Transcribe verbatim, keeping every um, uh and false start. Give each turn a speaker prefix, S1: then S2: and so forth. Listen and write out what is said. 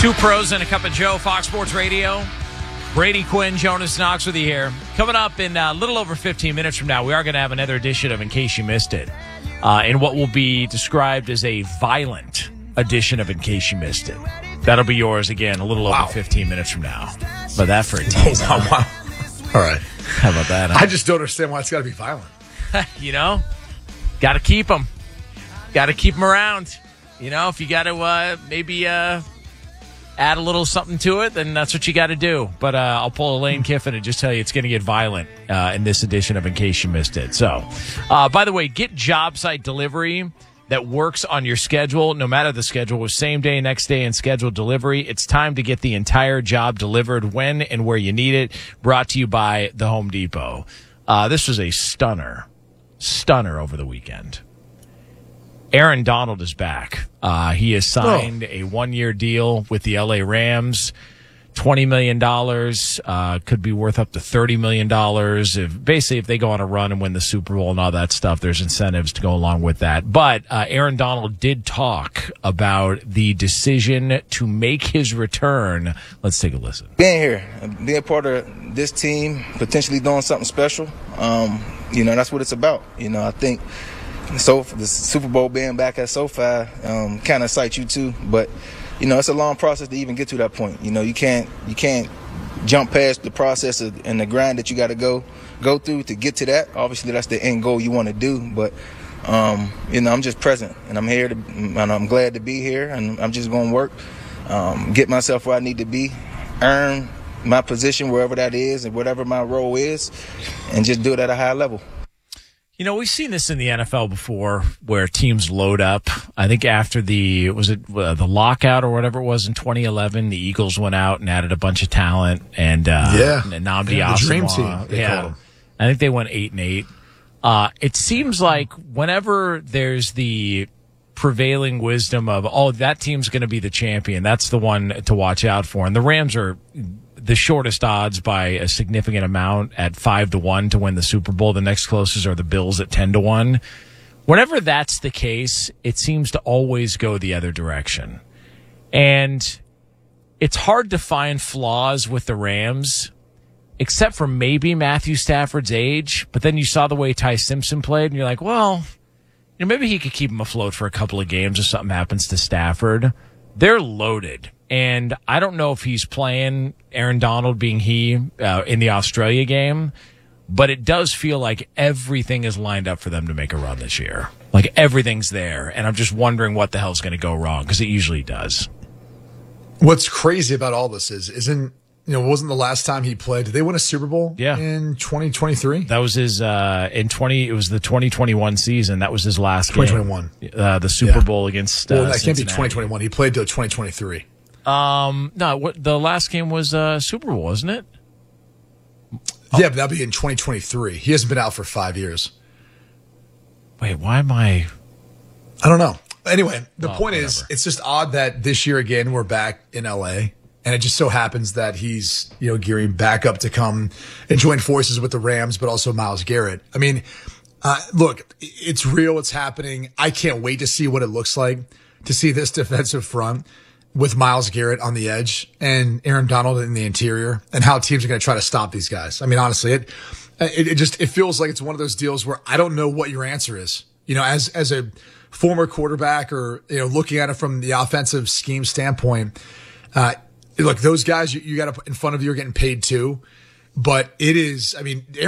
S1: Two pros and a cup of Joe, Fox Sports Radio. Brady Quinn, Jonas Knox with you here. Coming up in a little over fifteen minutes from now, we are going to have another edition of In Case You Missed It, uh, in what will be described as a violent edition of In Case You Missed It. That'll be yours again a little
S2: Wow.
S1: over fifteen minutes from now. But that for a tease.
S2: Oh, wow, wow. All right.
S1: How about that? Huh?
S2: I just don't understand why it's got to be violent.
S1: You know, got to keep them. Got to keep them around. You know, if you got to uh, maybe uh, add a little something to it, then that's what you got to do. But uh, I'll pull a Lane Kiffin and just tell you it's going to get violent uh, in this edition of In Case You Missed It. So, uh, by the way, get job site delivery that works on your schedule, no matter the schedule, with same day, next day, and scheduled delivery. It's time to get the entire job delivered when and where you need it. Brought to you by the Home Depot. Uh, this was a stunner, stunner over the weekend. Aaron Donald is back. Uh, he has signed oh. a one-year deal with the L A Rams. twenty million dollars, uh, could be worth up to thirty million dollars. If, basically, if they go on a run and win the Super Bowl and all that stuff, there's incentives to go along with that. But uh, Aaron Donald did talk about the decision to make his return. Let's take a listen.
S3: Being here, being part of this team, potentially doing something special, um, you know, that's what it's about. You know, I think so the Super Bowl being back at SoFi um, kind of excites you too, but you know, it's a long process to even get to that point. You know, you can't you can't jump past the process of, and the grind that you got to go go through to get to that. Obviously, that's the end goal you want to do. But um, you know, I'm just present, and I'm here, to, and I'm glad to be here, and I'm just going to work, um, get myself where I need to be, earn my position wherever that is, and whatever my role is, and just do it at a high level.
S1: You know, we've seen this in the N F L before where teams load up. I think after the, was it uh, the lockout or whatever it was in twenty eleven, the Eagles went out and added a bunch of talent. And, uh,
S2: yeah.
S1: and Nnamdi
S2: yeah, the
S1: Asomugha,
S2: dream team, they
S1: yeah.
S2: called them.
S1: I think they went eight and eight. Uh, it seems like whenever there's the prevailing wisdom of, oh, that team's going to be the champion, that's the one to watch out for. And the Rams are the shortest odds by a significant amount at five to one to win the Super Bowl. The next closest are the Bills at ten to one. Whenever that's the case, it seems to always go the other direction. And it's hard to find flaws with the Rams, except for maybe Matthew Stafford's age. But then you saw the way Ty Simpson played, and you're like, well, you know, maybe he could keep him afloat for a couple of games if something happens to Stafford. They're loaded. And I don't know if he's playing, Aaron Donald being he, uh, in the Australia game, but it does feel like everything is lined up for them to make a run this year. Like everything's there. And I'm just wondering what the hell's going to go wrong, because it usually does.
S2: What's crazy about all this is, isn't, you know, wasn't the last time he played, did they win a Super Bowl
S1: yeah.
S2: in twenty twenty-three?
S1: That was his, uh, in twenty, it was the twenty twenty-one season. That was his last
S2: twenty twenty-one.
S1: game. Uh, the Super
S2: yeah.
S1: Bowl against, uh,
S2: well, that can't
S1: Cincinnati.
S2: be twenty twenty-one. He played till twenty twenty-three.
S1: Um, no, what, the last game was, uh, Super Bowl, wasn't it?
S2: Yeah, but that'll be in twenty twenty-three. He hasn't been out for five years.
S1: Wait, why am I?
S2: I don't know. Anyway, the
S1: Oh,
S2: point
S1: whatever.
S2: is, it's just odd that this year again we're back in L A, and it just so happens that he's, you know, gearing back up to come and join forces with the Rams, but also Myles Garrett. I mean, uh, look, it's real. It's happening. I can't wait to see what it looks like to see this defensive front with Myles Garrett on the edge and Aaron Donald in the interior, and how teams are going to try to stop these guys. I mean, honestly, it, it it just it feels like it's one of those deals where I don't know what your answer is. You know, as as a former quarterback, or you know, looking at it from the offensive scheme standpoint, uh, look, those guys you, you got to put in front of you are getting paid too, but it is. I mean,